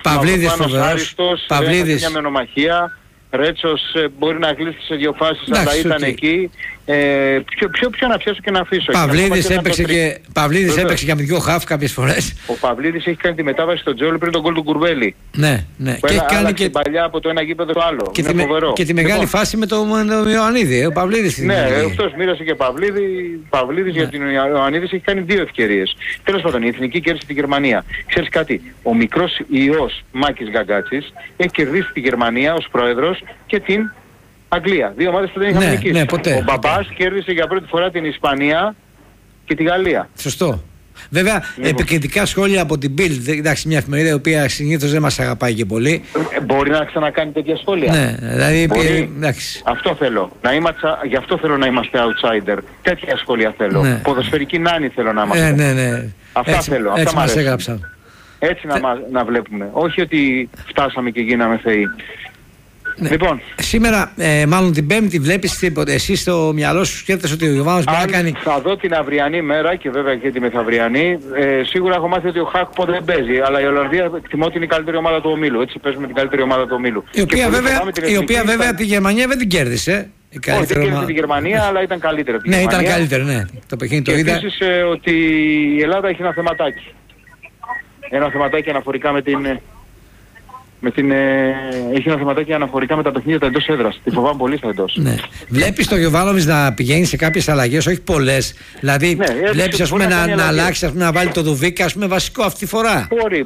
Παυλίδης φοβερός. Παυλίδης. Μια μονομαχία. Ρέτσος μπορεί να γλύσει σε 2 φάσεις, αλλά ήταν εκεί. Ποιο να πιάσω και να αφήσω. Παυλίδης έπαιξε και με 2 χαφ κάποιες φορές. Ο Παυλίδης έχει κάνει τη μετάβαση στο Τζόλι πριν τον γκολ του Κουρμπέλη. Ναι. Και έχει κάνει και παλιά από το ένα γήπεδο στο άλλο. Και τη μεγάλη φάση με τον Ιωαννίδη. Ο Παυλίδης. Ναι, αυτός μοίρασε και Παυλίδης για την Ιωαννίδης έχει κάνει 2 ευκαιρίες. Τέλος πάντων, η Εθνική κέρδισε τη Γερμανία. Ξέρεις κάτι, ο μικρός ιός Μάκης Γκαγκάτσης έχει κερδίσει τη Γερμανία ως πρόεδρος και την Αγγλία. 2 ομάδες που δεν είχαμε νικήσει. Ο Μπαμπάς κέρδισε για πρώτη φορά την Ισπανία και τη Γαλλία. Σωστό. Βέβαια, επικριτικά σχόλια από την Bild, εντάξει, μια εφημερίδα η οποία συνήθως δεν μας αγαπάει και πολύ. Μπορεί να ξανακάνει τέτοια σχόλια. Ναι, δηλαδή, εντάξει. Αυτό θέλω. Γι' αυτό θέλω να είμαστε outsider. Τέτοια σχόλια θέλω. Ναι. Ποδοσφαιρική νάνη θέλω να είμαστε. Ναι. Αυτά έτσι, θέλω. Έτσι αυτά μας έγραψαν. Έτσι να βλέπουμε. Όχι ότι φτάσαμε και γίναμε θεοί. Ναι. Λοιπόν, σήμερα, μάλλον την Πέμπτη, βλέπεις τίποτα? Εσύ στο μυαλό σου σκέφτεσαι ότι ο Γιωβάνος μπορεί να κάνει? Θα δω την αυριανή μέρα και βέβαια και τη μεθαυριανή. Σίγουρα έχω μάθει ότι ο Χάκ ποτέ δεν παίζει. Αλλά η Ολλανδία εκτιμώ ότι είναι η καλύτερη ομάδα του ομίλου. Έτσι παίζουμε την καλύτερη ομάδα του ομίλου. Η οποία βέβαια τη Γερμανία δεν την κέρδισε. Όχι, δεν κέρδισε τη Γερμανία, αλλά ήταν καλύτερη. Ναι, ήταν καλύτερη, ναι. Το παιχνίδι το είδα. Επίσης ότι η Ελλάδα έχει ένα θεματάκι. Ένα θεματάκι αναφορικά έχει ένα θεματάκι αναφορικά με τα παιχνίδια τα εντός έδρας. Τη φοβάμαι πολύ στα εντός. Ναι. Βλέπεις τον Γιωβάνοβιτς να πηγαίνει σε κάποιες αλλαγές, όχι πολλές. Δηλαδή βλέπεις ας πούμε να αλλάξει, ας πούμε, να βάλει το Δουβίκα, ας πούμε, βασικό αυτή τη φορά.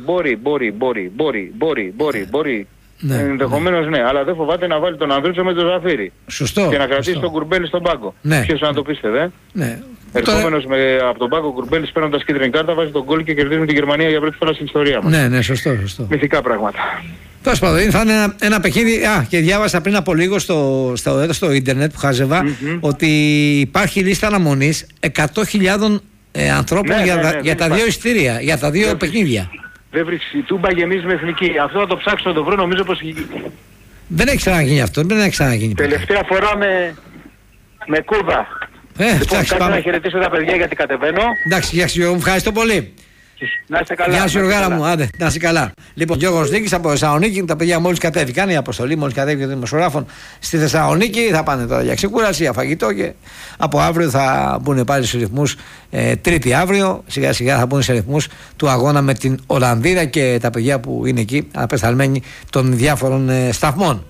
Μπορεί. Ναι, ενδεχομένως ναι, αλλά δεν φοβάται να βάλει τον Ανδρούτσο με τον Ζαφύρι. Σωστό. Και να κρατήσει τον Κουρμπέλη στον πάγκο. Ναι. Ποιος να το πίστευε. Ναι. Ερχόμενος από τον πάγκο Κουρμπέλης παίρνοντας κίτρινη κάρτα, βάζει τον γκολ και κερδίζουμε τη Γερμανία για πρώτη φορά στην ιστορία μας. Ναι, σωστό. Μυθικά πράγματα. Τέλος πάντων, θα είναι ένα παιχνίδι. Και διάβασα πριν από λίγο στο ίντερνετ που χάζευα ότι υπάρχει λίστα αναμονής 100.000 ανθρώπων για τα 2 εισιτήρια, για τα 2 παιχνίδια. Δεν βρίσκει. Τούμπα γεμίζει με εθνική. Αυτό θα το ψάξω να το βρω, νομίζω πως... Δεν έχει ξαναγίνει αυτό, δεν έχει ξαναγίνει. Τελευταία φορά με Κούβα. Λοιπόν, κάτσε να χαιρετήσω τα παιδιά γιατί κατεβαίνω. Εντάξει, γεια σου, μου ευχαριστώ πολύ. Να είστε καλά. Γεια σου, Γιωργάρα μου, άντε, να είστε καλά. Λοιπόν, Γιώργος Νίκης από Θεσσαλονίκη, τα παιδιά μόλις κατέβηκαν, η αποστολή μόλις κατέβηκε των δημοσιογράφων στη Θεσσαλονίκη. Θα πάνε τώρα για ξεκούραση, για φαγητό και από αύριο θα μπουν πάλι στους ρυθμούς. Τρίτη αύριο, σιγά σιγά θα μπουν σε ρυθμούς του αγώνα με την Ολλανδία και τα παιδιά που είναι εκεί, απεσταλμένοι των διάφορων σταθμών.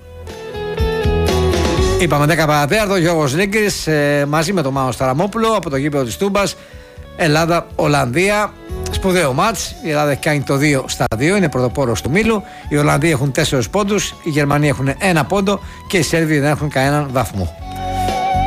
Είπαμε 10 παρατέταρτο, Γιώργος Νίκης μαζί με τον Μάνο Σταραμόπουλο από το γήπεδο της Τούμπας. Ελλάδα-Ολλανδία, σπουδαίο μάτς. Η Ελλάδα έχει κάνει το 2-2, είναι πρωτοπόρος του ομίλου. Οι Ολλανδοί έχουν 4 πόντους, οι Γερμανοί έχουν 1 πόντο και οι Σέρβοι δεν έχουν κανέναν βαθμό.